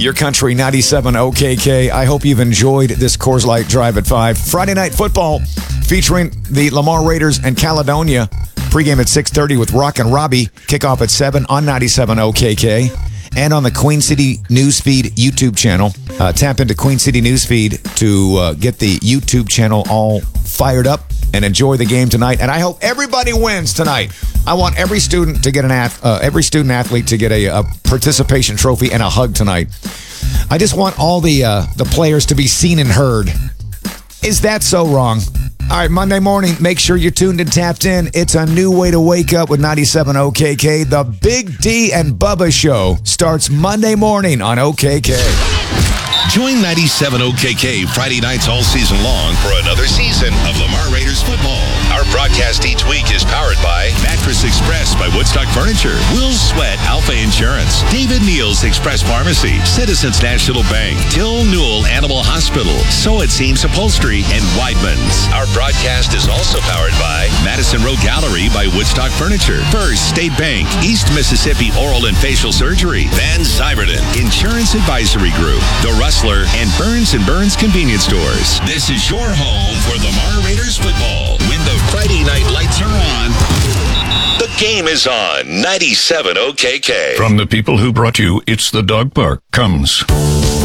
Your Country 97 OKK. I hope you've enjoyed this Coors Light Drive at 5. Friday Night Football featuring the Lamar Raiders and Caledonia. Pregame at 6:30 with Rock and Robbie. Kickoff at 7 on 97 OKK. And on the Queen City Newsfeed YouTube channel. Tap into Queen City Newsfeed to get the YouTube channel all fired up and enjoy the game tonight. And I hope everybody wins tonight. I want every student to get every student athlete to get a participation trophy and a hug tonight. I just want all the players to be seen and heard. Is that so wrong? All right, Monday morning, make sure you're tuned and tapped in. It's a new way to wake up with 97 OKK. The Big D and Bubba Show starts Monday morning on OKK. Join 97 OKK Friday nights all season long for another season of Lamar Raiders football. Our broadcast each week is powered by Mattress Express by Woodstock Furniture, Will Sweat Alpha Insurance, David Neal's Express Pharmacy, Citizens National Bank, Till Newell Animal Hospital, So It Seems Upholstery, and Weidman's. Our broadcast is also powered by Madison Row Gallery by Woodstock Furniture, First State Bank, East Mississippi Oral and Facial Surgery, Van Zyberden Insurance Advisory Group, The Rustler, and Burns & Burns Convenience Stores. This is your home for Lamar Raiders football. When the Friday night lights are on, the game is on. 97 OKK. From the people who brought you It's the Dog Park comes